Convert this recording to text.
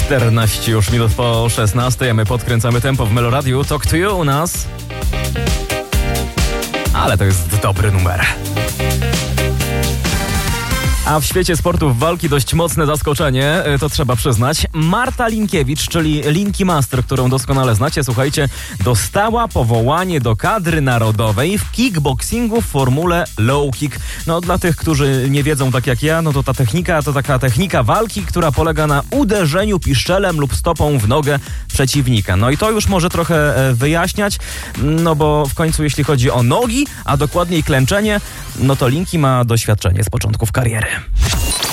14 już minut po 16, a my podkręcamy tempo w Meloradiu. Talk to You u nas. Ale to jest dobry numer. A w świecie sportów walki dość mocne zaskoczenie, to trzeba przyznać. Marta Linkiewicz, czyli Linki Master, którą doskonale znacie, słuchajcie, dostała powołanie do kadry narodowej w kickboxingu w formule low kick. No dla tych, którzy nie wiedzą tak jak ja, no to ta technika to taka technika walki, która polega na uderzeniu piszczelem lub stopą w nogę przeciwnika. No i to już może trochę wyjaśniać, no bo w końcu jeśli chodzi o nogi, a dokładniej klęczenie, no to Linki ma doświadczenie z początków kariery.